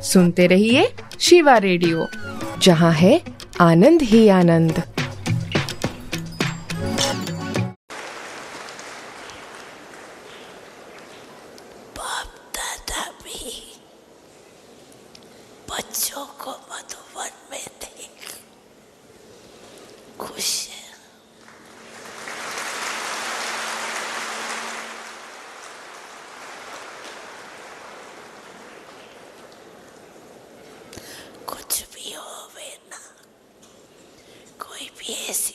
सुनते रहिए शिवा रेडियो, जहाँ है आनंद ही आनंद। बाप दादा भी बच्चों को मधुबन में देख खुश है। कुछ भी हो वे ना, कोई भी ऐसी